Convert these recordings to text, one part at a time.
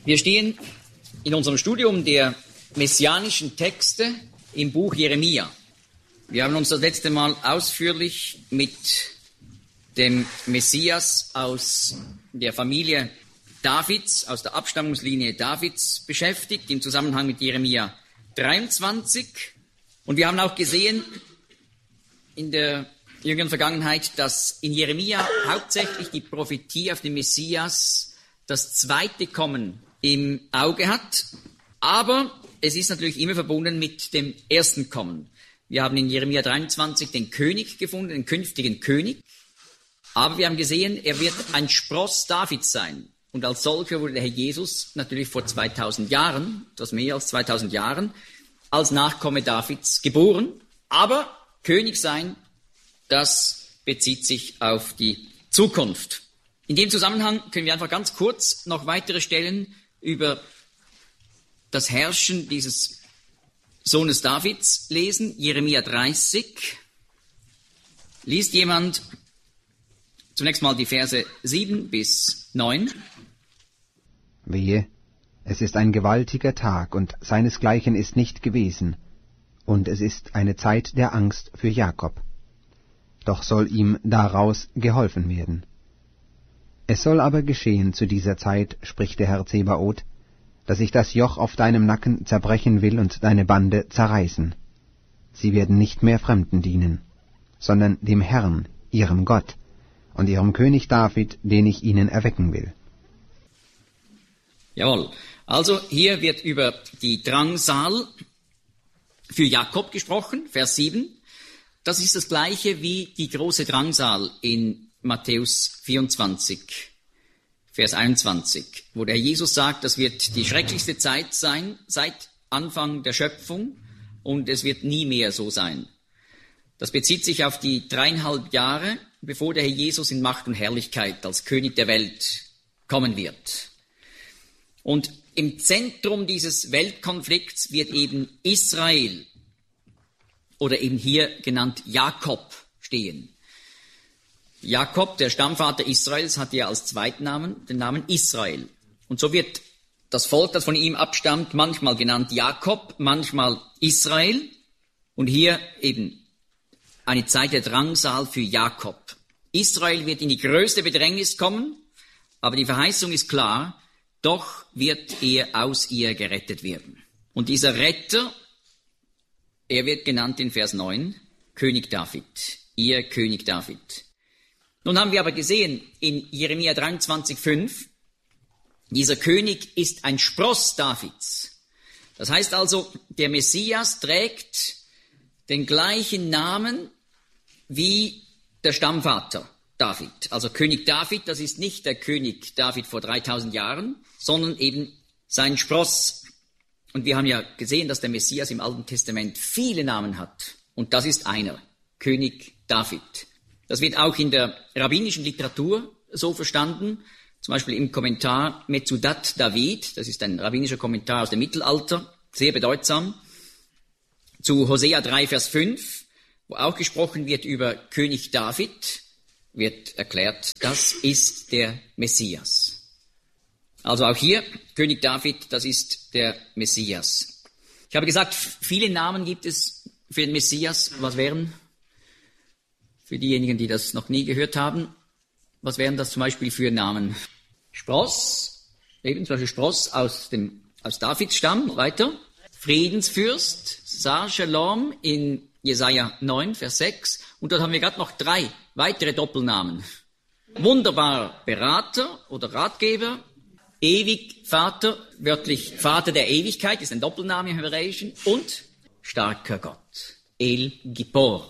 Wir stehen in unserem Studium der messianischen Texte im Buch Jeremia. Wir haben uns das letzte Mal ausführlich mit dem Messias aus der Familie Davids, aus der Abstammungslinie Davids beschäftigt, im Zusammenhang mit Jeremia 23. Und wir haben auch gesehen in der jüngeren Vergangenheit, dass in Jeremia hauptsächlich die Prophetie auf den Messias das zweite Kommen im Auge hat. Aber es ist natürlich immer verbunden mit dem ersten Kommen. Wir haben in Jeremia 23 den König gefunden, den künftigen König. Aber wir haben gesehen, er wird ein Spross Davids sein. Und als solcher wurde der Herr Jesus natürlich vor 2000 Jahren, etwas mehr als 2000 Jahren, als Nachkomme Davids geboren. Aber König sein, das bezieht sich auf die Zukunft. In dem Zusammenhang können wir einfach ganz kurz noch weitere Stellen über das Herrschen dieses Sohnes Davids lesen. Jeremia 30. Liest jemand zunächst mal die Verse 7 bis 9. Wehe, es ist ein gewaltiger Tag, und seinesgleichen ist nicht gewesen, und es ist eine Zeit der Angst für Jakob. Doch soll ihm daraus geholfen werden. Es soll aber geschehen zu dieser Zeit, spricht der Herr Zebaoth, dass ich das Joch auf deinem Nacken zerbrechen will und deine Bande zerreißen. Sie werden nicht mehr Fremden dienen, sondern dem Herrn, ihrem Gott, und ihrem König David, den ich ihnen erwecken will. Jawohl. Also hier wird über die Drangsal für Jakob gesprochen, Vers 7. Das ist das Gleiche wie die große Drangsal in Matthäus 24, Vers 21, wo der Jesus sagt, das wird die schrecklichste Zeit sein seit Anfang der Schöpfung und es wird nie mehr so sein. Das bezieht sich auf die 3,5 Jahre, bevor der Herr Jesus in Macht und Herrlichkeit als König der Welt kommen wird. Und im Zentrum dieses Weltkonflikts wird eben Israel oder eben hier genannt Jakob stehen. Jakob, der Stammvater Israels, hatte ja als Zweitnamen den Namen Israel. Und so wird das Volk, das von ihm abstammt, manchmal genannt Jakob, manchmal Israel. Und hier eben eine Zeit der Drangsal für Jakob. Israel wird in die größte Bedrängnis kommen, aber die Verheißung ist klar, doch wird er aus ihr gerettet werden. Und dieser Retter, er wird genannt in Vers 9, König David, ihr König David. Nun haben wir aber gesehen in Jeremia 23,5, dieser König ist ein Spross Davids. Das heißt also, der Messias trägt den gleichen Namen wie der Stammvater David. Also König David, das ist nicht der König David vor 3000 Jahren, sondern eben sein Spross. Und wir haben ja gesehen, dass der Messias im Alten Testament viele Namen hat. Und das ist einer, König David. Das wird auch in der rabbinischen Literatur so verstanden, zum Beispiel im Kommentar Metzudat David, das ist ein rabbinischer Kommentar aus dem Mittelalter, sehr bedeutsam, zu Hosea 3, Vers 5, wo auch gesprochen wird über König David, wird erklärt, das ist der Messias. Also auch hier, König David, das ist der Messias. Ich habe gesagt, viele Namen gibt es für den Messias. Was wären? Für diejenigen, die das noch nie gehört haben, was wären das zum Beispiel für Namen? Spross, eben zum Beispiel Spross aus Davids Stamm, weiter. Friedensfürst, Sar Shalom in Jesaja 9, Vers 6. Und dort haben wir gerade noch 3 weitere Doppelnamen. Wunderbarer Berater oder Ratgeber, ewig Vater, wörtlich Vater der Ewigkeit, ist ein Doppelname im Hebräischen, und starker Gott, El Gippor.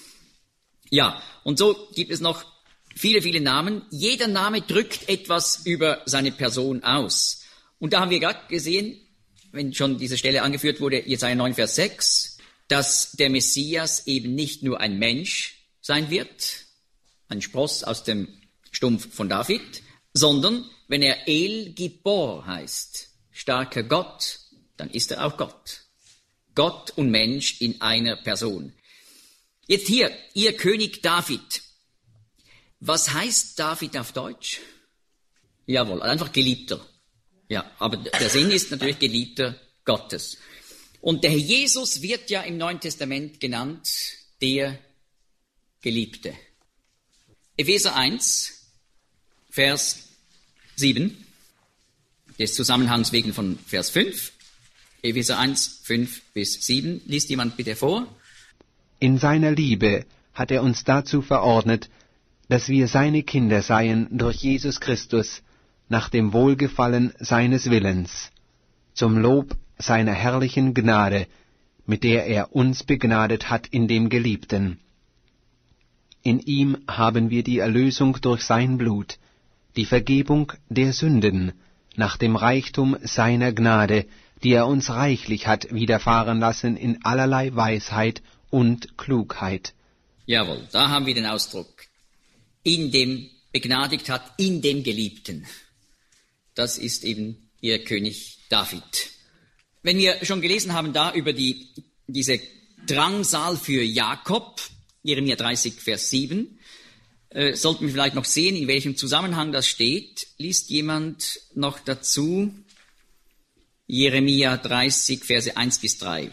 Ja, und so gibt es noch viele, viele Namen. Jeder Name drückt etwas über seine Person aus. Und da haben wir gerade gesehen, wenn schon diese Stelle angeführt wurde, Jesaja 9, Vers 6, dass der Messias eben nicht nur ein Mensch sein wird, ein Spross aus dem Stumpf von David, sondern wenn er El Gippor heißt, starker Gott, dann ist er auch Gott. Gott und Mensch in einer Person. Jetzt hier, ihr König David. Was heißt David auf Deutsch? Jawohl, einfach Geliebter. Ja, aber der Sinn ist natürlich Geliebter Gottes. Und der Herr Jesus wird ja im Neuen Testament genannt, der Geliebte. Epheser 1, Vers 7, des Zusammenhangs wegen von Vers 5. Epheser 1, 5 bis 7. Liest jemand bitte vor? In seiner Liebe hat er uns dazu verordnet, dass wir seine Kinder seien durch Jesus Christus, nach dem Wohlgefallen seines Willens, zum Lob seiner herrlichen Gnade, mit der er uns begnadet hat in dem Geliebten. In ihm haben wir die Erlösung durch sein Blut, die Vergebung der Sünden, nach dem Reichtum seiner Gnade, die er uns reichlich hat widerfahren lassen in allerlei Weisheit und Klugheit. Jawohl, da haben wir den Ausdruck, in dem begnadigt hat, in dem Geliebten. Das ist eben ihr König David. Wenn wir schon gelesen haben da über diese Drangsal für Jakob, Jeremia 30, Vers 7, sollten wir vielleicht noch sehen, in welchem Zusammenhang das steht. Liest jemand noch dazu Jeremia 30, Verse 1 bis 3.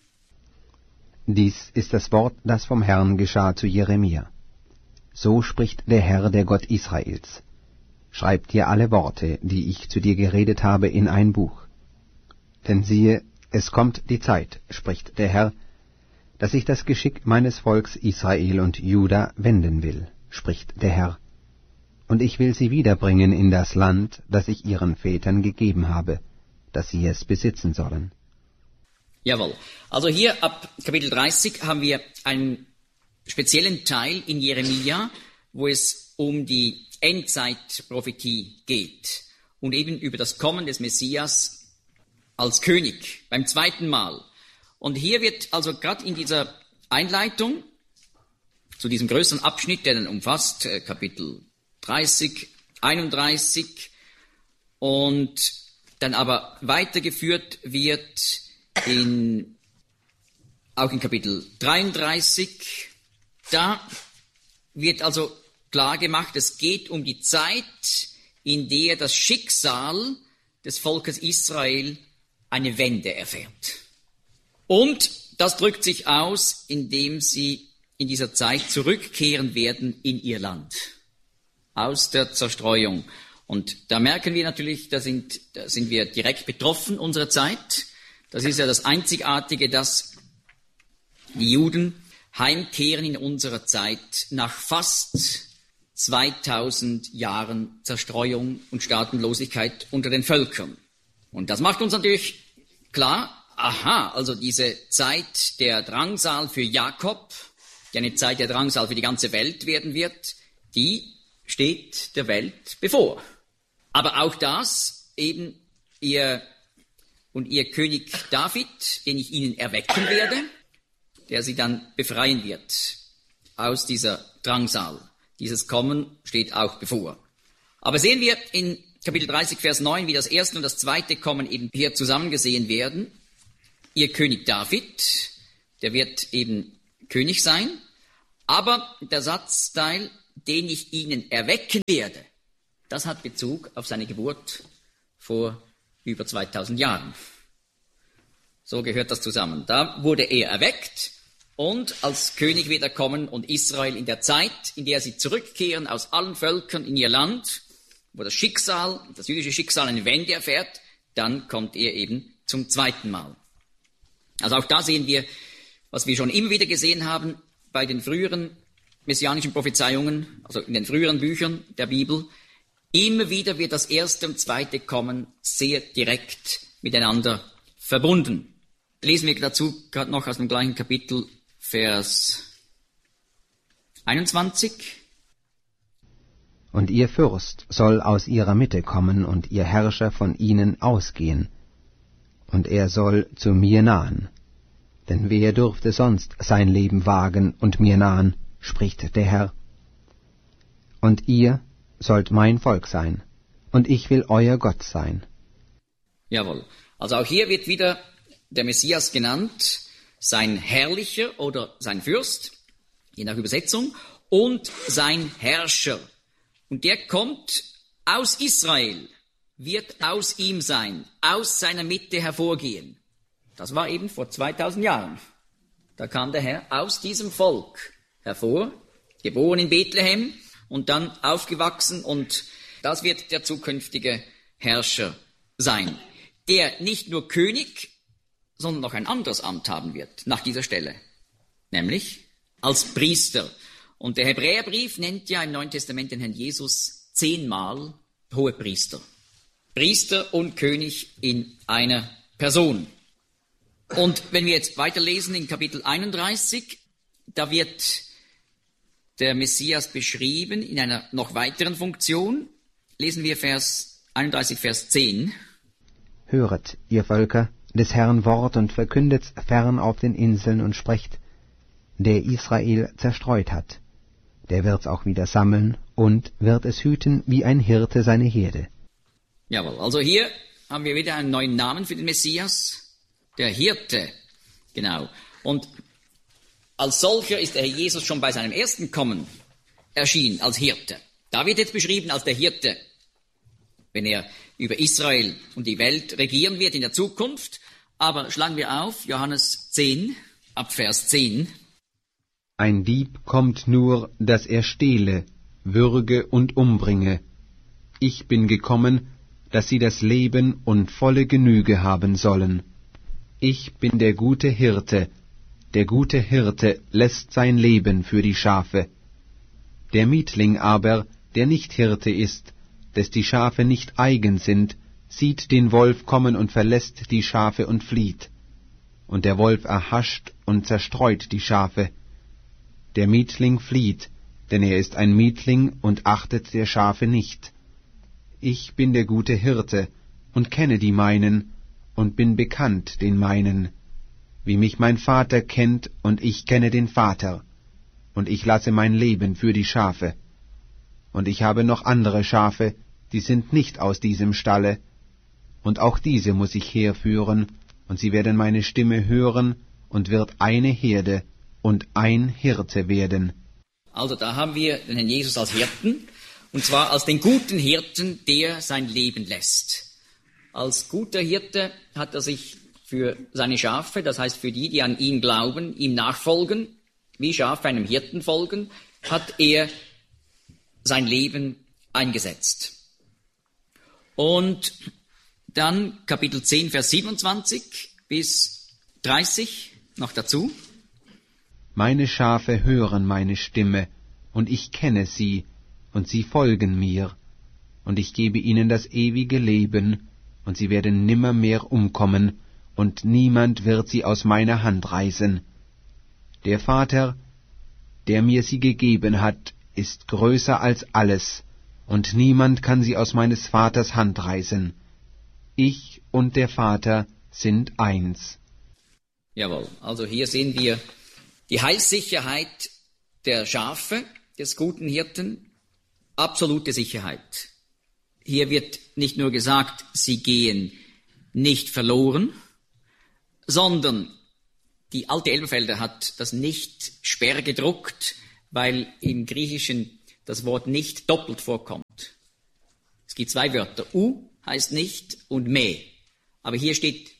Dies ist das Wort, das vom Herrn geschah zu Jeremia. So spricht der Herr, der Gott Israels. Schreib dir alle Worte, die ich zu dir geredet habe, in ein Buch. Denn siehe, es kommt die Zeit, spricht der Herr, dass ich das Geschick meines Volks Israel und Juda wenden will, spricht der Herr. Und ich will sie wiederbringen in das Land, das ich ihren Vätern gegeben habe, dass sie es besitzen sollen. Jawohl. Also hier ab Kapitel 30 haben wir einen speziellen Teil in Jeremia, wo es um die Endzeitprophetie geht und eben über das Kommen des Messias als König beim zweiten Mal. Und hier wird also gerade in dieser Einleitung zu diesem größeren Abschnitt, der dann umfasst Kapitel 30, 31 und dann aber weitergeführt wird auch in Kapitel 33, da wird also klar gemacht, es geht um die Zeit, in der das Schicksal des Volkes Israel eine Wende erfährt. Und das drückt sich aus, indem sie in dieser Zeit zurückkehren werden in ihr Land, aus der Zerstreuung. Und da merken wir natürlich, da sind wir direkt betroffen unserer Zeit. Das ist ja das Einzigartige, dass die Juden heimkehren in unserer Zeit nach fast 2000 Jahren Zerstreuung und Staatenlosigkeit unter den Völkern. Und das macht uns natürlich klar, also diese Zeit der Drangsal für Jakob, die eine Zeit der Drangsal für die ganze Welt werden wird, die steht der Welt bevor. Aber auch das eben ihr König David, den ich ihnen erwecken werde, der sie dann befreien wird aus dieser Drangsal. Dieses Kommen steht auch bevor. Aber sehen wir in Kapitel 30, Vers 9, wie das erste und das zweite Kommen eben hier zusammengesehen werden. Ihr König David, der wird eben König sein, aber der Satzteil, den ich ihnen erwecken werde, das hat Bezug auf seine Geburt vor über 2000 Jahren. So gehört das zusammen. Da wurde er erweckt und als König wird er kommen und Israel in der Zeit, in der sie zurückkehren aus allen Völkern in ihr Land, wo das jüdische Schicksal eine Wende erfährt, dann kommt er eben zum zweiten Mal. Also auch da sehen wir, was wir schon immer wieder gesehen haben bei den früheren messianischen Prophezeiungen, also in den früheren Büchern der Bibel. Immer wieder wird das erste und zweite Kommen sehr direkt miteinander verbunden. Lesen wir dazu gerade noch aus dem gleichen Kapitel, Vers 21. Und ihr Fürst soll aus ihrer Mitte kommen und ihr Herrscher von ihnen ausgehen. Und er soll zu mir nahen. Denn wer dürfte sonst sein Leben wagen und mir nahen, spricht der Herr. Und ihr sollt mein Volk sein, und ich will euer Gott sein. Jawohl. Also auch hier wird wieder der Messias genannt, sein Herrlicher oder sein Fürst, je nach Übersetzung, und sein Herrscher. Und der kommt aus Israel. wird aus ihm sein, aus seiner Mitte hervorgehen. Das war eben vor 2000 Jahren. Da kam der Herr aus diesem Volk hervor, geboren in Bethlehem und dann aufgewachsen, und das wird der zukünftige Herrscher sein, der nicht nur König, sondern noch ein anderes Amt haben wird nach dieser Stelle, nämlich als Priester. Und der Hebräerbrief nennt ja im Neuen Testament den Herrn Jesus 10-mal Hohepriester. Priester und König in einer Person. Und wenn wir jetzt weiterlesen in Kapitel 31, da wird der Messias beschrieben in einer noch weiteren Funktion. Lesen wir Vers 31, Vers 10. Höret, ihr Völker, des Herrn Wort und verkündet's fern auf den Inseln und sprecht, der Israel zerstreut hat, der wird's auch wieder sammeln und wird es hüten wie ein Hirte seine Herde. Jawohl, also hier haben wir wieder einen neuen Namen für den Messias, der Hirte, genau. Und als solcher ist der Herr Jesus schon bei seinem ersten Kommen erschienen, als Hirte. Da wird jetzt beschrieben als der Hirte, wenn er über Israel und die Welt regieren wird in der Zukunft. Aber schlagen wir auf, Johannes 10, ab Vers 10. Ein Dieb kommt nur, dass er stehle, würge und umbringe. Ich bin gekommen, dass sie das Leben und volle Genüge haben sollen. Ich bin der gute Hirte lässt sein Leben für die Schafe. Der Mietling aber, der nicht Hirte ist, des die Schafe nicht eigen sind, sieht den Wolf kommen und verlässt die Schafe und flieht. Und der Wolf erhascht und zerstreut die Schafe. Der Mietling flieht, denn er ist ein Mietling und achtet der Schafe nicht. Ich bin der gute Hirte und kenne die meinen und bin bekannt den meinen, wie mich mein Vater kennt und ich kenne den Vater, und ich lasse mein Leben für die Schafe. Und ich habe noch andere Schafe, die sind nicht aus diesem Stalle, und auch diese muss ich herführen, und sie werden meine Stimme hören, und wird eine Herde und ein Hirte werden. Also da haben wir den Herrn Jesus als Hirten, und zwar als den guten Hirten, der sein Leben lässt. Als guter Hirte hat er sich für seine Schafe, das heißt für die, die an ihn glauben, ihm nachfolgen, wie Schafe einem Hirten folgen, hat er sein Leben eingesetzt. Und dann Kapitel 10, Vers 27 bis 30 noch dazu. Meine Schafe hören meine Stimme, und ich kenne sie, und sie folgen mir, und ich gebe ihnen das ewige Leben, und sie werden nimmermehr umkommen, und niemand wird sie aus meiner Hand reißen. Der Vater, der mir sie gegeben hat, ist größer als alles, und niemand kann sie aus meines Vaters Hand reißen. Ich und der Vater sind eins. Jawohl, also hier sehen wir die Heilssicherheit der Schafe, des guten Hirten, absolute Sicherheit. Hier wird nicht nur gesagt, sie gehen nicht verloren, sondern die alte Elberfelder hat das nicht sperr gedruckt, weil im Griechischen das Wort nicht doppelt vorkommt. Es gibt zwei Wörter. U heißt nicht und me. Aber hier steht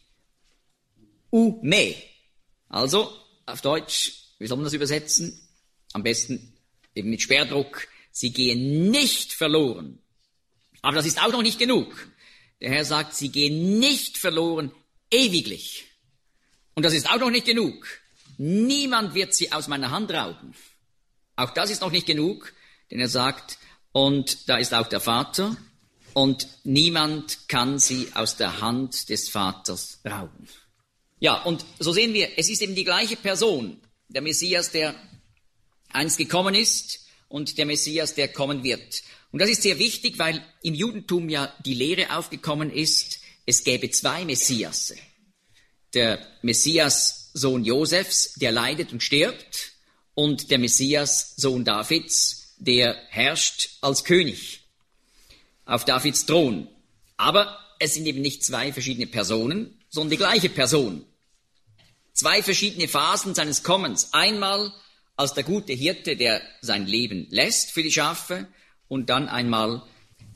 u me. Also auf Deutsch, wie soll man das übersetzen? Am besten eben mit Sperrdruck. Sie gehen nicht verloren. Aber das ist auch noch nicht genug. Der Herr sagt, sie gehen nicht verloren ewiglich. Und das ist auch noch nicht genug. Niemand wird sie aus meiner Hand rauben. Auch das ist noch nicht genug, denn er sagt, und da ist auch der Vater, und niemand kann sie aus der Hand des Vaters rauben. Ja, und so sehen wir, es ist eben die gleiche Person, der Messias, der einst gekommen ist, und der Messias, der kommen wird. Und das ist sehr wichtig, weil im Judentum ja die Lehre aufgekommen ist, es gäbe zwei Messiasse. Der Messias, Sohn Josefs, der leidet und stirbt, und der Messias, Sohn Davids, der herrscht als König auf Davids Thron. Aber es sind eben nicht zwei verschiedene Personen, sondern die gleiche Person. Zwei verschiedene Phasen seines Kommens. Einmal als der gute Hirte, der sein Leben lässt für die Schafe, und dann einmal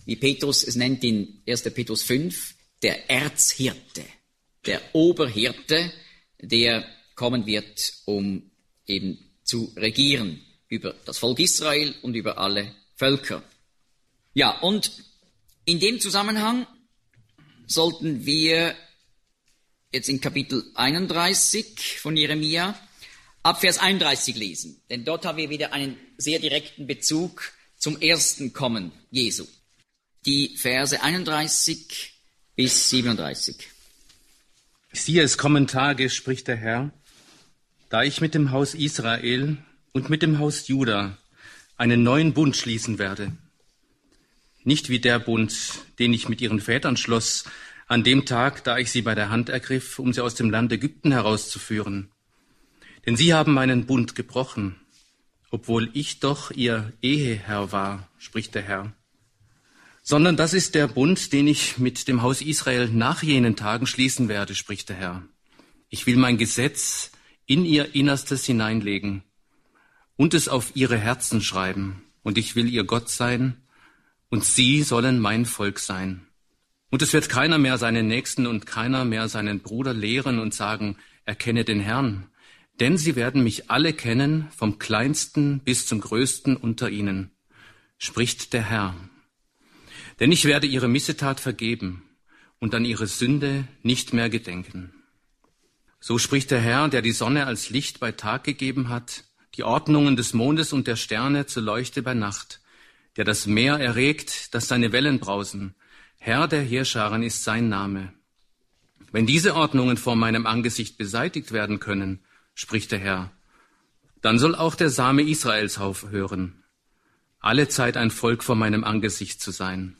wie Petrus es nennt in 1. Petrus 5, der Erzhirte, der Oberhirte, der kommen wird, um eben zu regieren über das Volk Israel und über alle Völker. Ja, und in dem Zusammenhang sollten wir jetzt in Kapitel 31 von Jeremia ab Vers 31 lesen, denn dort haben wir wieder einen sehr direkten Bezug zum ersten Kommen Jesu. Die Verse 31 bis 37. Siehe, es kommen Tage, spricht der Herr, da ich mit dem Haus Israel und mit dem Haus Juda einen neuen Bund schließen werde. Nicht wie der Bund, den ich mit ihren Vätern schloss, an dem Tag, da ich sie bei der Hand ergriff, um sie aus dem Land Ägypten herauszuführen. Denn sie haben meinen Bund gebrochen, obwohl ich doch ihr Eheherr war, spricht der Herr. Sondern das ist der Bund, den ich mit dem Haus Israel nach jenen Tagen schließen werde, spricht der Herr. Ich will mein Gesetz in ihr Innerstes hineinlegen und es auf ihre Herzen schreiben. Und ich will ihr Gott sein, und sie sollen mein Volk sein. Und es wird keiner mehr seinen Nächsten und keiner mehr seinen Bruder lehren und sagen, erkenne den Herrn. Denn sie werden mich alle kennen, vom Kleinsten bis zum Größten unter ihnen, spricht der Herr. Denn ich werde ihre Missetat vergeben und an ihre Sünde nicht mehr gedenken. So spricht der Herr, der die Sonne als Licht bei Tag gegeben hat, die Ordnungen des Mondes und der Sterne zur Leuchte bei Nacht, der das Meer erregt, dass seine Wellen brausen. Herr der Heerscharen ist sein Name. Wenn diese Ordnungen vor meinem Angesicht beseitigt werden können, spricht der Herr, dann soll auch der Same Israels aufhören, alle Zeit ein Volk vor meinem Angesicht zu sein.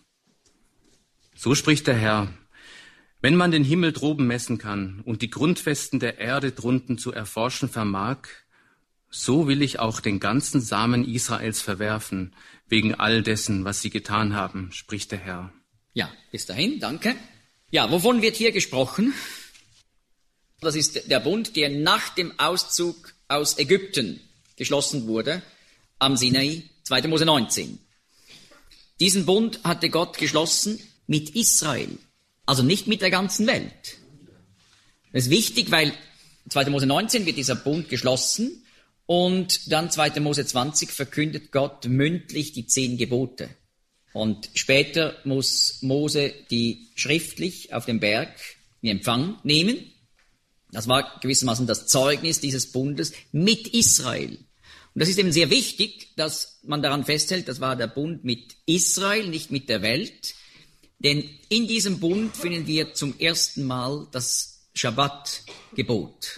So spricht der Herr, wenn man den Himmel droben messen kann und die Grundfesten der Erde drunten zu erforschen vermag, so will ich auch den ganzen Samen Israels verwerfen, wegen all dessen, was sie getan haben, spricht der Herr. Ja, bis dahin, danke. Ja, wovon wird hier gesprochen? Das ist der Bund, der nach dem Auszug aus Ägypten geschlossen wurde, am Sinai, 2. Mose 19. Diesen Bund hatte Gott geschlossen mit Israel, also nicht mit der ganzen Welt. Das ist wichtig, weil 2. Mose 19 wird dieser Bund geschlossen und dann 2. Mose 20 verkündet Gott mündlich die 10 Gebote. Und später muss Mose die schriftlich auf dem Berg in Empfang nehmen. Das war gewissermaßen das Zeugnis dieses Bundes mit Israel. Und das ist eben sehr wichtig, dass man daran festhält, das war der Bund mit Israel, nicht mit der Welt. Denn in diesem Bund finden wir zum ersten Mal das Schabbat-Gebot.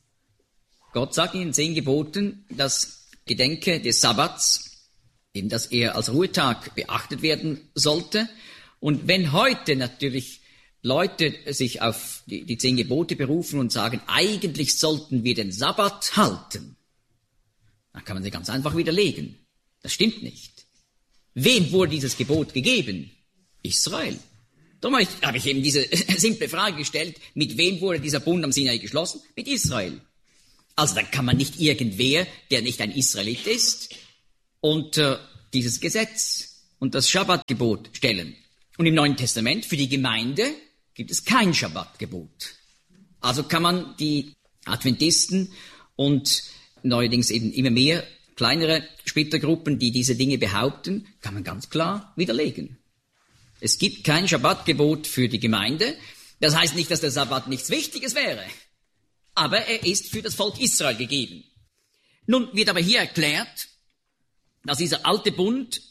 Gott sagt in den 10 Geboten, das Gedenke des Sabbats, eben dass er als Ruhetag beachtet werden sollte. Und wenn heute natürlich Leute sich auf die 10 Gebote berufen und sagen, eigentlich sollten wir den Sabbat halten, dann kann man sie ganz einfach widerlegen. Das stimmt nicht. Wem wurde dieses Gebot gegeben? Israel. Darum habe ich eben diese simple Frage gestellt, mit wem wurde dieser Bund am Sinai geschlossen? Mit Israel. Also dann kann man nicht irgendwer, der nicht ein Israelit ist, unter dieses Gesetz und das Schabbatgebot stellen. Und im Neuen Testament für die Gemeinde gibt es kein Schabbatgebot. Also kann man die Adventisten und neuerdings eben immer mehr kleinere Splittergruppen, die diese Dinge behaupten, kann man ganz klar widerlegen. Es gibt kein Schabbatgebot für die Gemeinde. Das heißt nicht, dass der Sabbat nichts Wichtiges wäre. Aber er ist für das Volk Israel gegeben. Nun wird aber hier erklärt, dass dieser alte Bund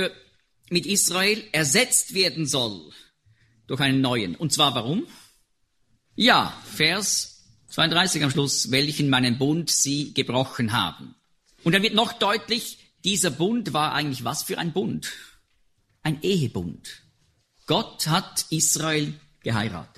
mit Israel ersetzt werden soll durch einen neuen. Und zwar warum? Ja, Vers 32 am Schluss, welchen meinen Bund sie gebrochen haben. Und dann wird noch deutlich, dieser Bund war eigentlich was für ein Bund? Ein Ehebund. Gott hat Israel geheiratet.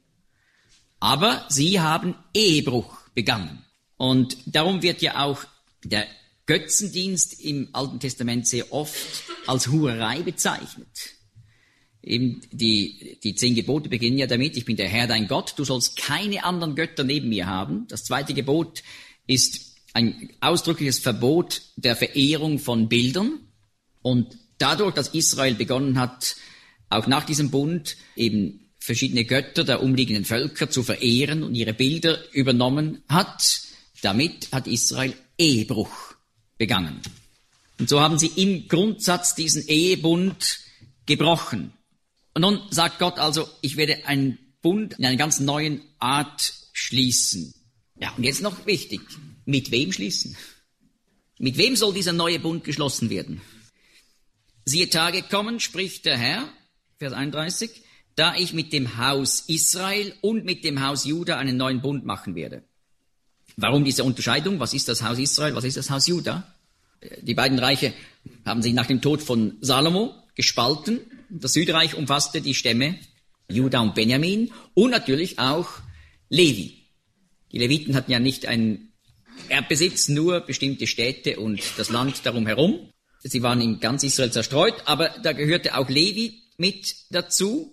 Aber sie haben Ehebruch begangen. Und darum wird ja auch der Götzendienst im Alten Testament sehr oft als Hurerei bezeichnet. Eben die 10 Gebote beginnen ja damit, ich bin der Herr dein Gott, du sollst keine anderen Götter neben mir haben. Das 2. Gebot ist ein ausdrückliches Verbot der Verehrung von Bildern. Und dadurch, dass Israel begonnen hat, auch nach diesem Bund eben verschiedene Götter der umliegenden Völker zu verehren und ihre Bilder übernommen hat, damit hat Israel Ehebruch begangen. Und so haben sie im Grundsatz diesen Ehebund gebrochen. Und nun sagt Gott also, ich werde einen Bund in einer ganz neuen Art schließen. Ja, und jetzt noch wichtig, mit wem schließen? Mit wem soll dieser neue Bund geschlossen werden? Siehe, Tage kommen, spricht der Herr, Vers 31, da ich mit dem Haus Israel und mit dem Haus Juda einen neuen Bund machen werde. Warum diese Unterscheidung? Was ist das Haus Israel? Was ist das Haus Juda? Die beiden Reiche haben sich nach dem Tod von Salomo gespalten. Das Südreich umfasste die Stämme Juda und Benjamin und natürlich auch Levi. Die Leviten hatten ja nicht einen Erbbesitz, nur bestimmte Städte und das Land darum herum. Sie waren in ganz Israel zerstreut, aber da gehörte auch Levi mit dazu.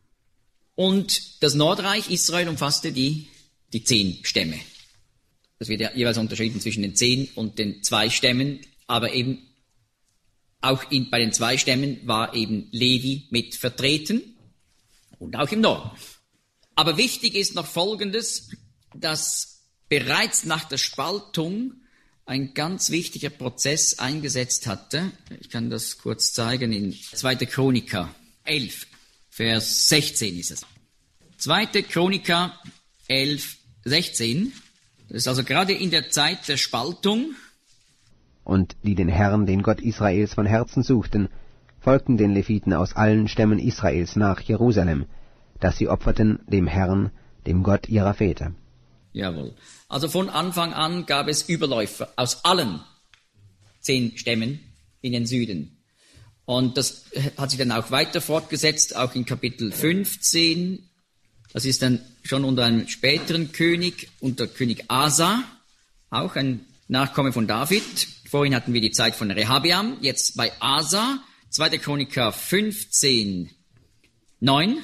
Und das Nordreich Israel umfasste die 10 Stämme. Das wird ja jeweils unterschieden zwischen den 10 und den 2 Stämmen, aber eben auch bei den 2 Stämmen war eben Levi mit vertreten und auch im Norden. Aber wichtig ist noch Folgendes, dass bereits nach der Spaltung ein ganz wichtiger Prozess eingesetzt hatte. Ich kann das kurz zeigen in 2. Chroniker 11, Vers 16 ist es. 2. Chroniker 11, 16. Das ist also gerade in der Zeit der Spaltung. Und die den Herrn, den Gott Israels, von Herzen suchten, folgten den Leviten aus allen Stämmen Israels nach Jerusalem, dass sie opferten dem Herrn, dem Gott ihrer Väter. Jawohl. Also von Anfang an gab es Überläufer aus allen 10 Stämmen in den Süden. Und das hat sich dann auch weiter fortgesetzt, auch in Kapitel 15. Das ist dann schon unter einem späteren König, unter König Asa, auch ein Nachkomme von David. Vorhin hatten wir die Zeit von Rehabeam, jetzt bei Asa, 2. Chroniker 15, 9.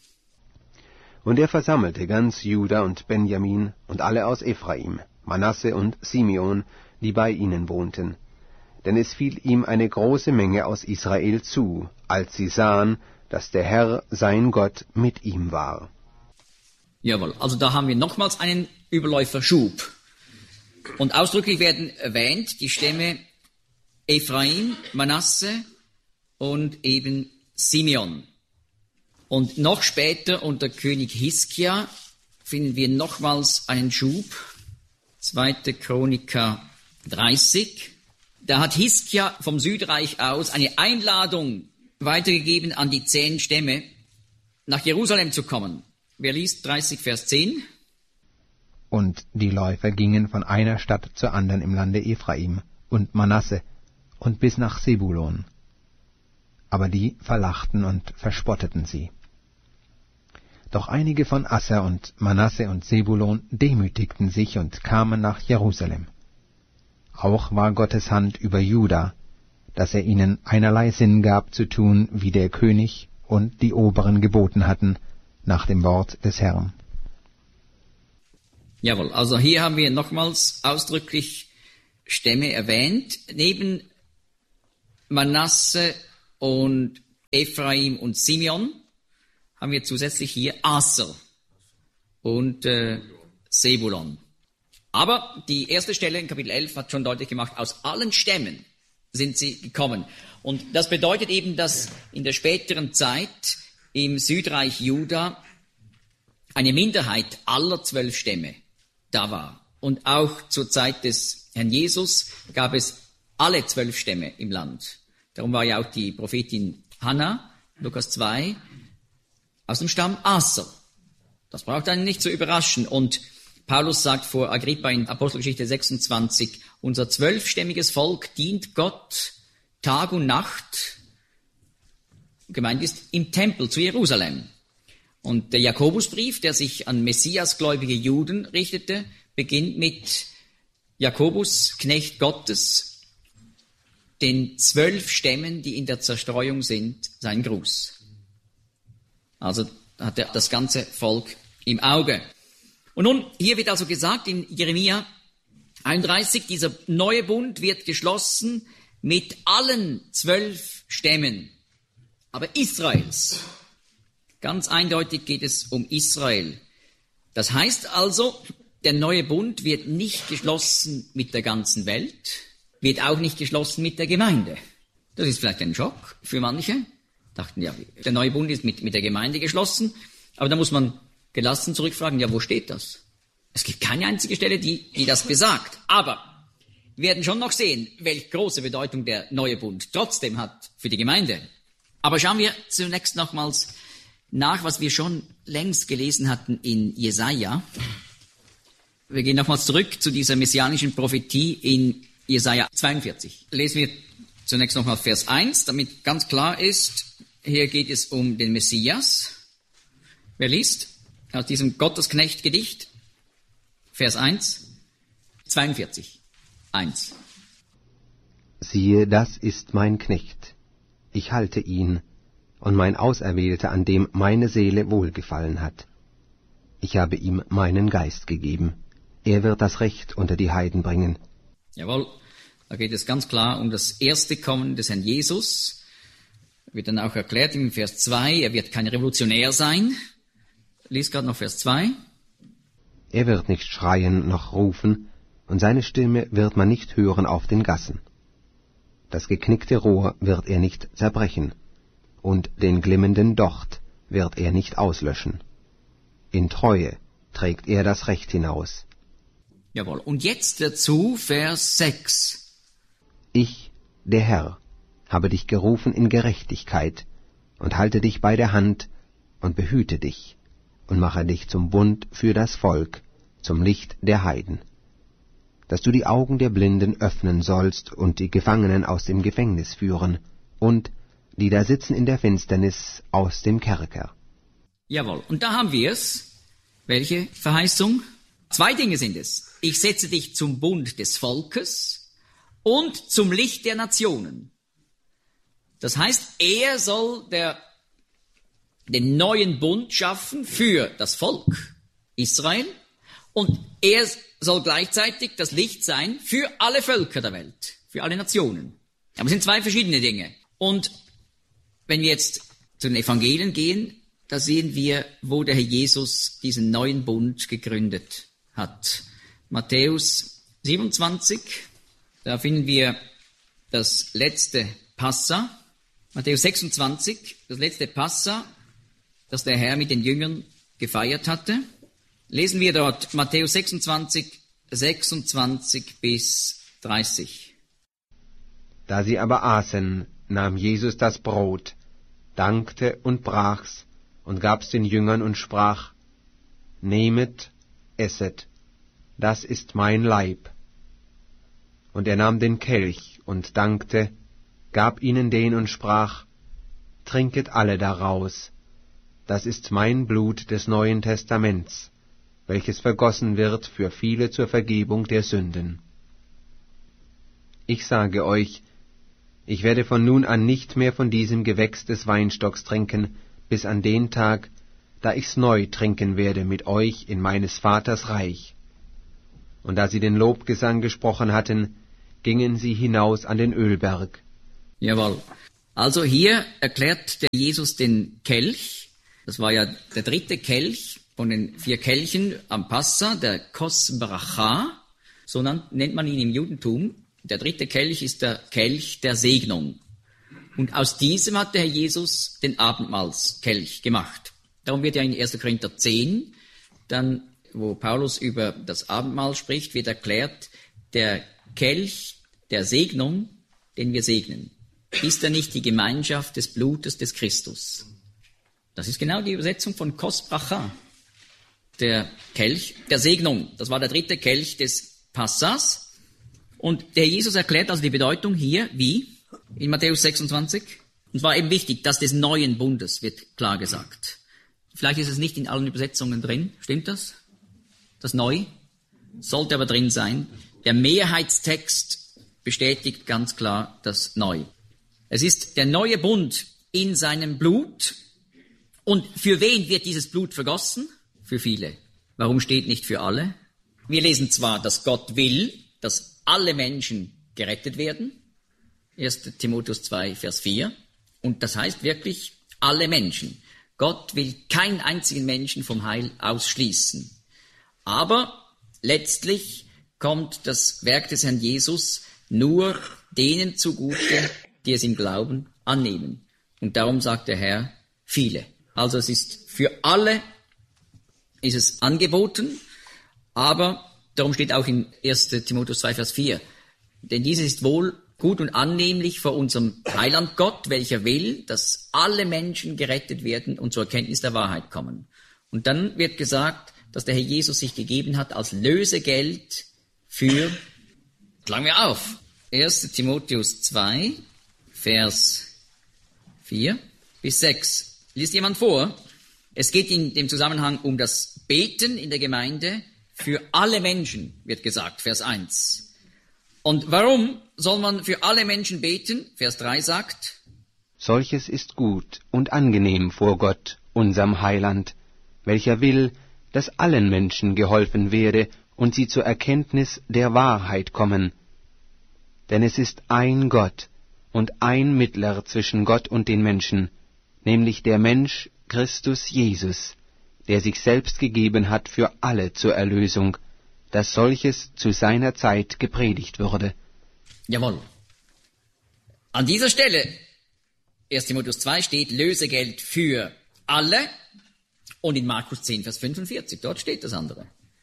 Und er versammelte ganz Juda und Benjamin und alle aus Ephraim, Manasse und Simeon, die bei ihnen wohnten. Denn es fiel ihm eine große Menge aus Israel zu, als sie sahen, dass der Herr, sein Gott, mit ihm war. Jawohl, also da haben wir nochmals einen Überläuferschub. Und ausdrücklich werden erwähnt die Stämme Ephraim, Manasse und eben Simeon. Und noch später unter König Hiskia finden wir nochmals einen Schub. 2. Chroniker 30. Da hat Hiskia vom Südreich aus eine Einladung weitergegeben an die 10 Stämme, nach Jerusalem zu kommen. Wer liest 30, Vers 10? Und die Läufer gingen von einer Stadt zur anderen im Lande Ephraim und Manasse und bis nach Sebulon. Aber die verlachten und verspotteten sie. Doch einige von Asser und Manasse und Sebulon demütigten sich und kamen nach Jerusalem. Auch war Gottes Hand über Juda, dass er ihnen einerlei Sinn gab zu tun, wie der König und die Oberen geboten hatten, nach dem Wort des Herrn. Jawohl, also hier haben wir nochmals ausdrücklich Stämme erwähnt. Neben Manasse und Ephraim und Simeon haben wir zusätzlich hier Aser und Sebulon. Aber die erste Stelle in Kapitel 11 hat schon deutlich gemacht, aus allen Stämmen sind sie gekommen. Und das bedeutet eben, dass in der späteren Zeit im Südreich Juda eine Minderheit aller 12 Stämme da war. Und auch zur Zeit des Herrn Jesus gab es alle 12 Stämme im Land. Darum war ja auch die Prophetin Hannah, Lukas 2, aus dem Stamm Aser. Das braucht einen nicht zu überraschen. Und Paulus sagt vor Agrippa in Apostelgeschichte 26, unser 12-stämmiges Volk dient Gott Tag und Nacht. Gemeint ist im Tempel zu Jerusalem. Und der Jakobusbrief, der sich an messiasgläubige Juden richtete, beginnt mit Jakobus, Knecht Gottes, den 12 Stämmen, die in der Zerstreuung sind, sein Gruß. Also hat er das ganze Volk im Auge. Und nun, hier wird also gesagt in Jeremia 31, dieser neue Bund wird geschlossen mit allen 12 Stämmen, aber Israels. Ganz eindeutig geht es um Israel. Das heißt also, der neue Bund wird nicht geschlossen mit der ganzen Welt, wird auch nicht geschlossen mit der Gemeinde. Das ist vielleicht ein Schock für manche. Dachten, ja, der neue Bund ist mit der Gemeinde geschlossen, aber da muss man gelassen zurückfragen, ja, wo steht das? Es gibt keine einzige Stelle, die das besagt. Aber wir werden schon noch sehen, welche große Bedeutung der neue Bund trotzdem hat für die Gemeinde. Aber schauen wir zunächst nochmals nach, was wir schon längst gelesen hatten in Jesaja. Wir gehen nochmals zurück zu dieser messianischen Prophetie in Jesaja 42. Lesen wir zunächst nochmal Vers 1, damit ganz klar ist, hier geht es um den Messias. Wer liest aus diesem Gottesknecht-Gedicht? Vers 1, 42, 1. Siehe, das ist mein Knecht. Ich halte ihn, und mein Auserwählter, an dem meine Seele wohlgefallen hat. Ich habe ihm meinen Geist gegeben. Er wird das Recht unter die Heiden bringen. Jawohl, da geht es ganz klar um das erste Kommen des Herrn Jesus. Wird dann auch erklärt im Vers 2, er wird kein Revolutionär sein. Lies gerade noch Vers 2. Er wird nicht schreien noch rufen, und seine Stimme wird man nicht hören auf den Gassen. Das geknickte Rohr wird er nicht zerbrechen, und den glimmenden Docht wird er nicht auslöschen. In Treue trägt er das Recht hinaus. Jawohl, und jetzt dazu Vers 6. Ich, der Herr, habe dich gerufen in Gerechtigkeit, und halte dich bei der Hand, und behüte dich, und mache dich zum Bund für das Volk, zum Licht der Heiden, dass du die Augen der Blinden öffnen sollst und die Gefangenen aus dem Gefängnis führen, und die da sitzen in der Finsternis aus dem Kerker. Jawohl, und da haben wir es. Welche Verheißung? 2 Dinge sind es. Ich setze dich zum Bund des Volkes und zum Licht der Nationen. Das heißt, er soll den neuen Bund schaffen für das Volk Israel und er soll gleichzeitig das Licht sein für alle Völker der Welt, für alle Nationen. Aber es sind 2 verschiedene Dinge. Und wenn wir jetzt zu den Evangelien gehen, da sehen wir, wo der Herr Jesus diesen neuen Bund gegründet hat. Matthäus 27, da finden wir das letzte Passa. Matthäus 26, das letzte Passa, das der Herr mit den Jüngern gefeiert hatte. Lesen wir dort Matthäus 26, 26 bis 30. Da sie aber aßen, nahm Jesus das Brot, dankte und brach's und gab's den Jüngern und sprach: Nehmet, esset, das ist mein Leib. Und er nahm den Kelch und dankte, gab ihnen den und sprach: Trinket alle daraus, das ist mein Blut des Neuen Testaments, welches vergossen wird für viele zur Vergebung der Sünden. Ich sage euch, ich werde von nun an nicht mehr von diesem Gewächs des Weinstocks trinken, bis an den Tag, da ich's neu trinken werde mit euch in meines Vaters Reich. Und da sie den Lobgesang gesprochen hatten, gingen sie hinaus an den Ölberg. Jawohl. Also hier erklärt der Jesus den Kelch. Das war ja der 3. Kelch von den 4 Kelchen am Passa, der Kos Bracha. So nennt man ihn im Judentum. Der 3. Kelch ist der Kelch der Segnung. Und aus diesem hat der Herr Jesus den Abendmahlskelch gemacht. Darum wird ja in 1. Korinther 10, dann, wo Paulus über das Abendmahl spricht, wird erklärt, der Kelch der Segnung, den wir segnen, ist er nicht die Gemeinschaft des Blutes des Christus? Das ist genau die Übersetzung von Kos Bracha. Der Kelch der Segnung, das war der 3. Kelch des Passas. Und der Jesus erklärt also die Bedeutung hier, wie? In Matthäus 26. Und zwar eben wichtig, dass des neuen Bundes wird klar gesagt. Vielleicht ist es nicht in allen Übersetzungen drin. Stimmt das? Das Neu? Sollte aber drin sein. Der Mehrheitstext bestätigt ganz klar das Neu. Es ist der neue Bund in seinem Blut. Und für wen wird dieses Blut vergossen? Für viele. Warum steht nicht für alle? Wir lesen zwar, dass Gott will, dass alle Menschen gerettet werden, 1. Timotheus 2, Vers 4. Und das heißt wirklich alle Menschen. Gott will keinen einzigen Menschen vom Heil ausschließen. Aber letztlich kommt das Werk des Herrn Jesus nur denen zugute, die es im Glauben annehmen. Und darum sagt der Herr, viele. Also es ist für alle, ist es angeboten, aber darum steht auch in 1. Timotheus 2, Vers 4, denn dieses ist wohl gut und annehmlich vor unserem Heiland Gott, welcher will, dass alle Menschen gerettet werden und zur Erkenntnis der Wahrheit kommen. Und dann wird gesagt, dass der Herr Jesus sich gegeben hat als Lösegeld für, schlagen wir auf, 1. Timotheus 2, Vers 4 bis 6. Liest jemand vor? Es geht in dem Zusammenhang um das Beten in der Gemeinde für alle Menschen, wird gesagt, Vers 1. Und warum soll man für alle Menschen beten? Vers 3 sagt, solches ist gut und angenehm vor Gott, unserem Heiland, welcher will, dass allen Menschen geholfen werde und sie zur Erkenntnis der Wahrheit kommen. Denn es ist ein Gott und ein Mittler zwischen Gott und den Menschen, nämlich der Mensch Christus Jesus, der sich selbst gegeben hat für alle zur Erlösung, dass solches zu seiner Zeit gepredigt würde. Jawohl. An dieser Stelle, 1. Timotheus 2 steht Lösegeld für alle und in Markus 10, Vers 45, dort steht das andere.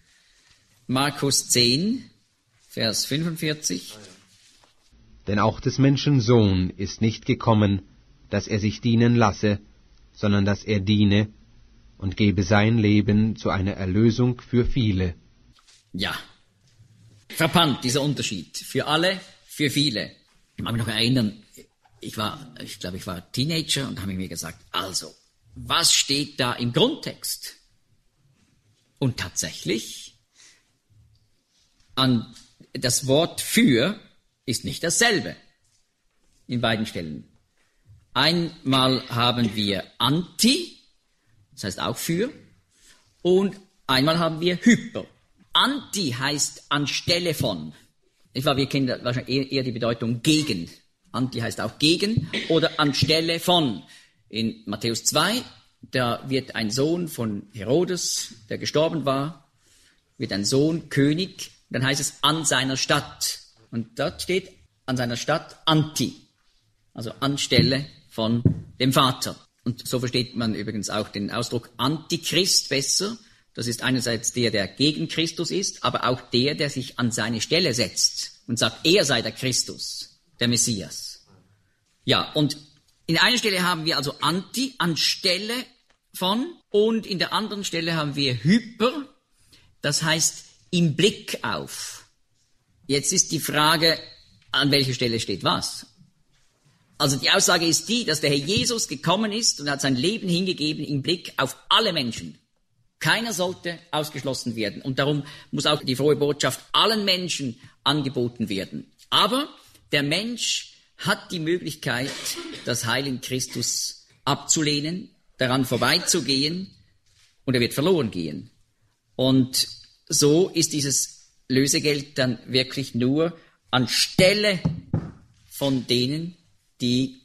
Markus 10, Vers 45. Denn auch des Menschen Sohn ist nicht gekommen, dass er sich dienen lasse, sondern dass er diene und gebe sein Leben zu einer Erlösung für viele. Ja, verpannt dieser Unterschied. Für alle, für viele. Ich mag mich noch erinnern, ich glaube, ich war Teenager und habe mir gesagt, also, was steht da im Grundtext? Und tatsächlich, an das Wort für ist nicht dasselbe in beiden Stellen. Einmal haben wir anti, das heißt auch für, und einmal haben wir hyper. Anti heißt anstelle von. Wir kennen wahrscheinlich eher die Bedeutung gegen. Anti heißt auch gegen oder anstelle von. In Matthäus 2, da wird ein Sohn von Herodes, der gestorben war, wird ein Sohn König, dann heißt es an seiner Stadt. Und dort steht an seiner Stadt anti, also anstelle von dem Vater. Und so versteht man übrigens auch den Ausdruck Antichrist besser. Das ist einerseits der gegen Christus ist, aber auch der sich an seine Stelle setzt und sagt, er sei der Christus, der Messias. Ja, und in einer Stelle haben wir also anti, anstelle von, und in der anderen Stelle haben wir hyper, das heißt im Blick auf. Jetzt ist die Frage, an welcher Stelle steht was? Also die Aussage ist die, dass der Herr Jesus gekommen ist und hat sein Leben hingegeben im Blick auf alle Menschen. Keiner sollte ausgeschlossen werden. Und darum muss auch die frohe Botschaft allen Menschen angeboten werden. Aber der Mensch hat die Möglichkeit, das Heil in Christus abzulehnen, daran vorbeizugehen, und er wird verloren gehen. Und so ist dieses Lösegeld dann wirklich nur anstelle von denen, die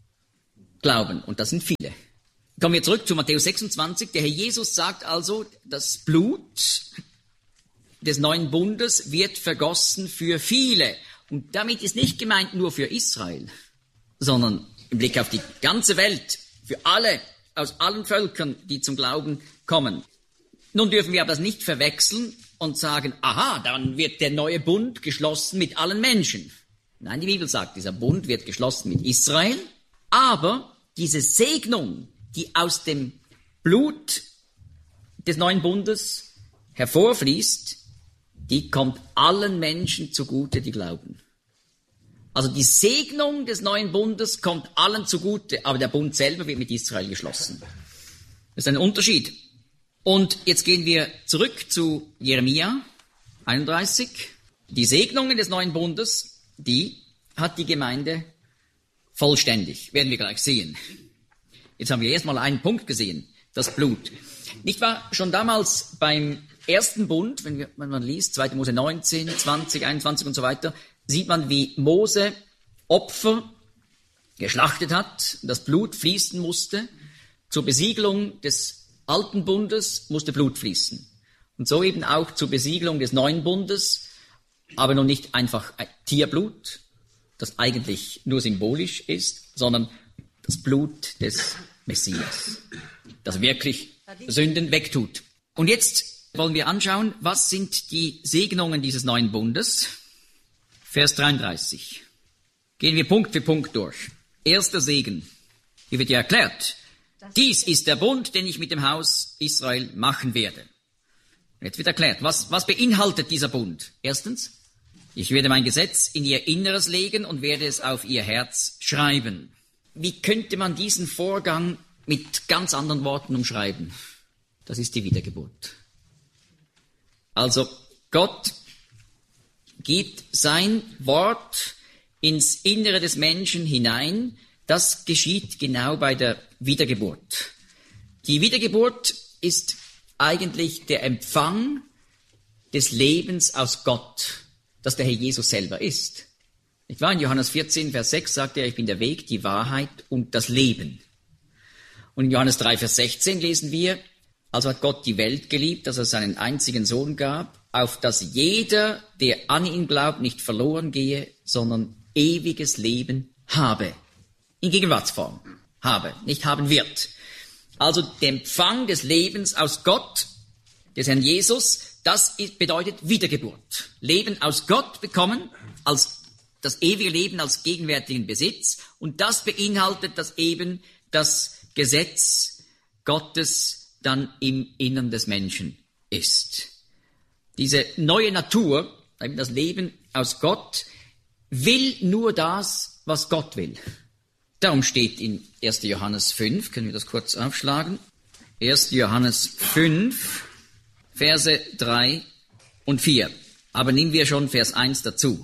glauben. Und das sind viele. Kommen wir zurück zu Matthäus 26. Der Herr Jesus sagt also, das Blut des neuen Bundes wird vergossen für viele. Und damit ist nicht gemeint nur für Israel, sondern im Blick auf die ganze Welt, für alle, aus allen Völkern, die zum Glauben kommen. Nun dürfen wir aber das nicht verwechseln und sagen, aha, dann wird der neue Bund geschlossen mit allen Menschen. Nein, die Bibel sagt, dieser Bund wird geschlossen mit Israel, aber diese Segnung, die aus dem Blut des neuen Bundes hervorfließt, die kommt allen Menschen zugute, die glauben. Also die Segnung des neuen Bundes kommt allen zugute, aber der Bund selber wird mit Israel geschlossen. Das ist ein Unterschied. Und jetzt gehen wir zurück zu Jeremia 31. Die Segnungen des neuen Bundes, die hat die Gemeinde vollständig. Werden wir gleich sehen. Jetzt haben wir erstmal einen Punkt gesehen, das Blut. Nicht wahr? Schon damals beim ersten Bund, wenn man liest, 2. Mose 19, 20, 21 und so weiter, sieht man, wie Mose Opfer geschlachtet hat, das Blut fließen musste. Zur Besiegelung des alten Bundes musste Blut fließen. Und so eben auch zur Besiegelung des neuen Bundes, aber noch nicht einfach Tierblut, das eigentlich nur symbolisch ist, sondern das Blut des Messias, das wirklich Sünden wegtut. Und jetzt wollen wir anschauen, was sind die Segnungen dieses neuen Bundes? Vers 33. Gehen wir Punkt für Punkt durch. Erster Segen. Hier wird ja erklärt, dies ist der Bund, den ich mit dem Haus Israel machen werde. Jetzt wird erklärt, was beinhaltet dieser Bund? Erstens, ich werde mein Gesetz in ihr Inneres legen und werde es auf ihr Herz schreiben. Wie könnte man diesen Vorgang mit ganz anderen Worten umschreiben? Das ist die Wiedergeburt. Also Gott gibt sein Wort ins Innere des Menschen hinein. Das geschieht genau bei der Wiedergeburt. Die Wiedergeburt ist eigentlich der Empfang des Lebens aus Gott, das der Herr Jesus selber ist. Nicht wahr? In Johannes 14, Vers 6 sagt er, ich bin der Weg, die Wahrheit und das Leben. Und in Johannes 3, Vers 16 lesen wir, also hat Gott die Welt geliebt, dass er seinen einzigen Sohn gab, auf dass jeder, der an ihn glaubt, nicht verloren gehe, sondern ewiges Leben habe. In Gegenwartsform. Habe, nicht haben wird. Also der Empfang des Lebens aus Gott, des Herrn Jesus, das bedeutet Wiedergeburt. Leben aus Gott bekommen, als das ewige Leben als gegenwärtigen Besitz. Und das beinhaltet, dass eben das Gesetz Gottes dann im Innern des Menschen ist. Diese neue Natur, das Leben aus Gott, will nur das, was Gott will. Darum steht in 1. Johannes 5, können wir das kurz aufschlagen, 1. Johannes 5, Verse 3 und 4. Aber nehmen wir schon Vers 1 dazu.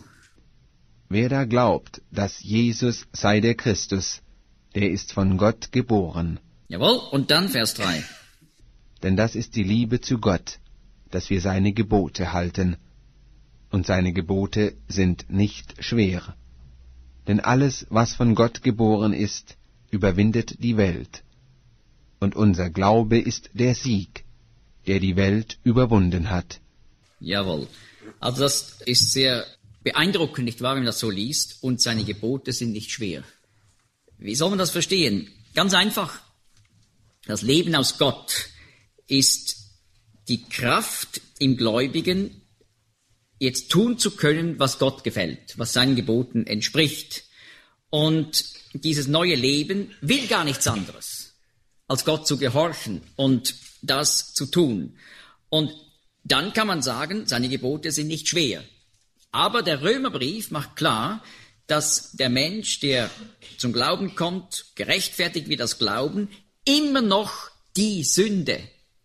Wer da glaubt, dass Jesus sei der Christus, der ist von Gott geboren. Jawohl, und dann Vers 3. Denn das ist die Liebe zu Gott, dass wir seine Gebote halten. Und seine Gebote sind nicht schwer. Denn alles, was von Gott geboren ist, überwindet die Welt. Und unser Glaube ist der Sieg, der die Welt überwunden hat. Jawohl. Also das ist sehr beeindruckend, nicht wahr, wenn man das so liest. Und seine Gebote sind nicht schwer. Wie soll man das verstehen? Ganz einfach. Das Leben aus Gott ist die Kraft im Gläubigen, jetzt tun zu können, was Gott gefällt, was seinen Geboten entspricht. Und dieses neue Leben will gar nichts anderes, als Gott zu gehorchen und das zu tun. Und dann kann man sagen, seine Gebote sind nicht schwer. Aber der Römerbrief macht klar, dass der Mensch, der zum Glauben kommt, gerechtfertigt wird das Glauben, immer noch die Sünde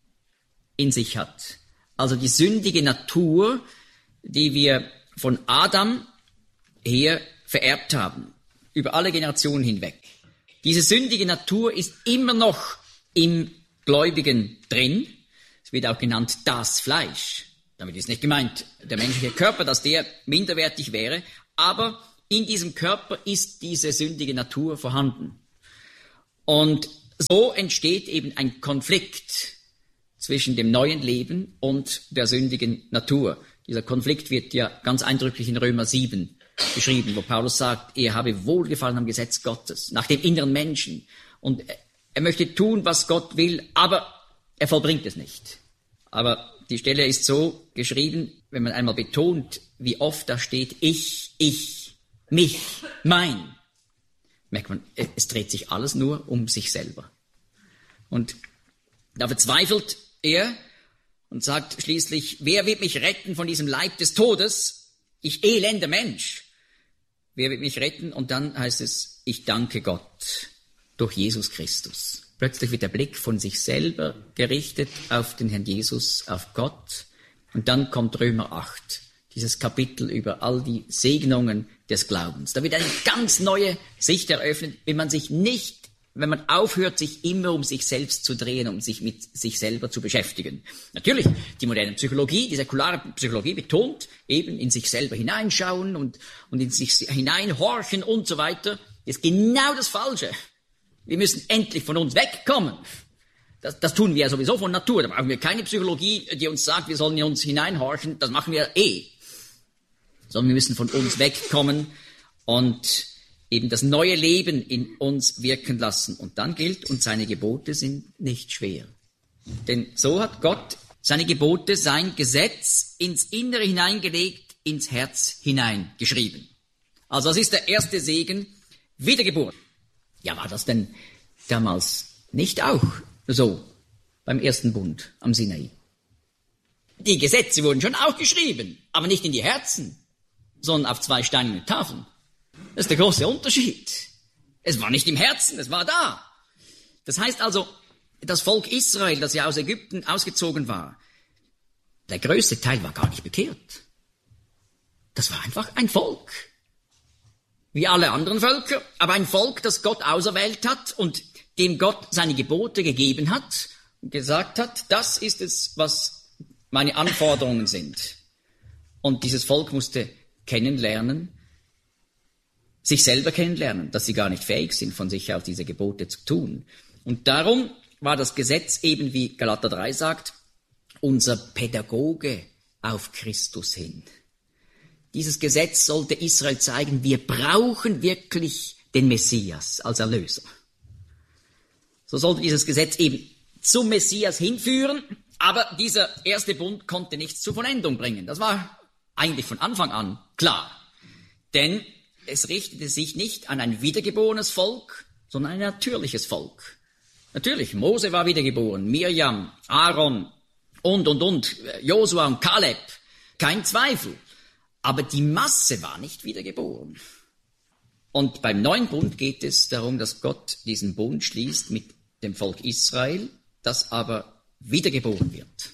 in sich hat. Also die sündige Natur, die wir von Adam her vererbt haben, über alle Generationen hinweg. Diese sündige Natur ist immer noch im Gläubigen drin. Es wird auch genannt das Fleisch. Damit ist nicht gemeint der menschliche Körper, dass der minderwertig wäre, aber in diesem Körper ist diese sündige Natur vorhanden. Und so entsteht eben ein Konflikt zwischen dem neuen Leben und der sündigen Natur. Dieser Konflikt wird ja ganz eindrücklich in Römer 7 beschrieben, wo Paulus sagt, er habe Wohlgefallen am Gesetz Gottes, nach dem inneren Menschen. Und er möchte tun, was Gott will, aber er vollbringt es nicht. Aber die Stelle ist so geschrieben, wenn man einmal betont, wie oft da steht, ich, mich, mein, merkt man, es dreht sich alles nur um sich selber. Und da verzweifelt er und sagt schließlich, wer wird mich retten von diesem Leib des Todes? Ich elender Mensch. Wer wird mich retten? Und dann heißt es, ich danke Gott durch Jesus Christus. Plötzlich wird der Blick von sich selber gerichtet auf den Herrn Jesus, auf Gott. Und dann kommt Römer 8, dieses Kapitel über all die Segnungen des Glaubens. Da wird eine ganz neue Sicht eröffnet, wenn man sich nicht wenn man aufhört, sich immer um sich selbst zu drehen, um sich mit sich selber zu beschäftigen. Natürlich, die moderne Psychologie, die säkulare Psychologie betont eben in sich selber hineinschauen und in sich hineinhorchen und so weiter. Das ist genau das Falsche. Wir müssen endlich von uns wegkommen. Das tun wir ja sowieso von Natur. Da brauchen wir keine Psychologie, die uns sagt, wir sollen in uns hineinhorchen. Das machen wir Sondern wir müssen von uns wegkommen und eben das neue Leben in uns wirken lassen. Und dann gilt, und seine Gebote sind nicht schwer. Denn so hat Gott seine Gebote, sein Gesetz ins Innere hineingelegt, ins Herz hineingeschrieben. Also das ist der erste Segen, Wiedergeburt. Ja, war das denn damals nicht auch so beim ersten Bund am Sinai? Die Gesetze wurden schon auch geschrieben, aber nicht in die Herzen, sondern auf 2 steinerne Tafeln. Das ist der große Unterschied. Es war nicht im Herzen, es war da. Das heißt also, das Volk Israel, das ja aus Ägypten ausgezogen war, der größte Teil war gar nicht bekehrt. Das war einfach ein Volk. Wie alle anderen Völker, aber ein Volk, das Gott auserwählt hat und dem Gott seine Gebote gegeben hat und gesagt hat, das ist es, was meine Anforderungen sind. Und dieses Volk musste kennenlernen, sich selber kennenlernen, dass sie gar nicht fähig sind, von sich aus diese Gebote zu tun. Und darum war das Gesetz eben, wie Galater 3 sagt, unser Pädagoge auf Christus hin. Dieses Gesetz sollte Israel zeigen, wir brauchen wirklich den Messias als Erlöser. So sollte dieses Gesetz eben zum Messias hinführen, aber dieser erste Bund konnte nichts zur Vollendung bringen. Das war eigentlich von Anfang an klar. Denn es richtete sich nicht an ein wiedergeborenes Volk, sondern ein natürliches Volk. Natürlich, Mose war wiedergeboren, Mirjam, Aaron und, Josua und Kaleb, kein Zweifel. Aber die Masse war nicht wiedergeboren. Und beim neuen Bund geht es darum, dass Gott diesen Bund schließt mit dem Volk Israel, das aber wiedergeboren wird.